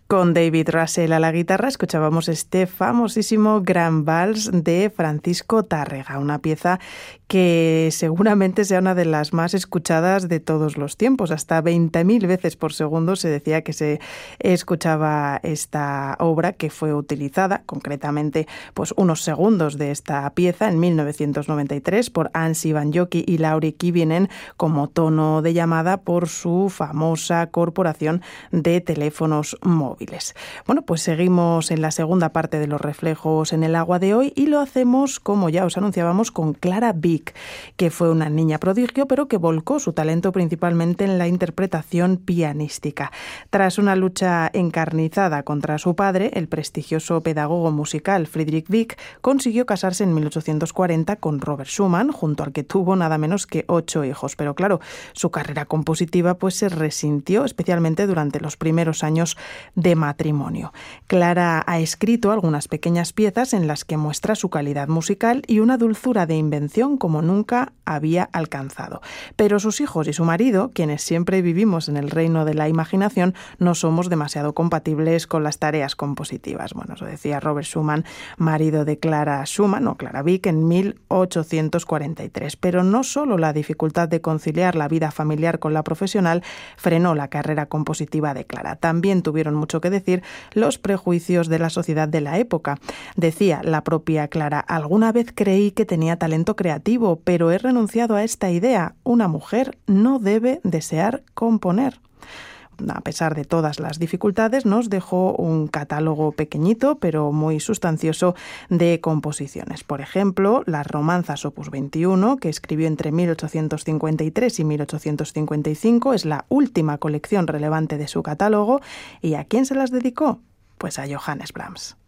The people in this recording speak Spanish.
Con David Russell a la guitarra escuchábamos este famosísimo Gran Vals de Francisco Tárrega, una pieza que seguramente sea una de las más escuchadas de todos los tiempos. Hasta 20.000 veces por segundo se decía que se escuchaba esta obra, que fue utilizada concretamente pues unos segundos de esta pieza en 1993 por Anssi Banjoki y Lauri Kivinen como tono de llamada por su famosa corporación de teléfonos móviles. Bueno, pues seguimos en la segunda parte de los reflejos en el agua de hoy y lo hacemos, como ya os anunciábamos, con Clara Wieck, que fue una niña prodigio, pero que volcó su talento principalmente en la interpretación pianística. Tras una lucha encarnizada contra su padre, el prestigioso pedagogo musical Friedrich Wieck consiguió casarse en 1840 con Robert Schumann, junto al que tuvo nada menos que 8 hijos. Pero claro, su carrera compositiva pues se resintió, especialmente durante los primeros años de matrimonio. Clara ha escrito algunas pequeñas piezas en las que muestra su calidad musical y una dulzura de invención como nunca había alcanzado. Pero sus hijos y su marido, quienes siempre vivimos en el reino de la imaginación, no somos demasiado compatibles con las tareas compositivas. Bueno, eso decía Robert Schumann, marido de Clara Schumann o Clara Wieck, en 1843. Pero no solo la dificultad de conciliar la vida familiar con la profesional frenó la carrera compositiva de Clara. También tuvieron mucho que decir los prejuicios de la sociedad de la época. Decía la propia Clara: alguna vez creí que tenía talento creativo, pero he renunciado a esta idea. Una mujer no debe desear componer. A pesar de todas las dificultades, nos dejó un catálogo pequeñito, pero muy sustancioso de composiciones. Por ejemplo, las romanzas opus 21, que escribió entre 1853 y 1855, es la última colección relevante de su catálogo. ¿Y a quién se las dedicó? Pues a Johannes Brahms.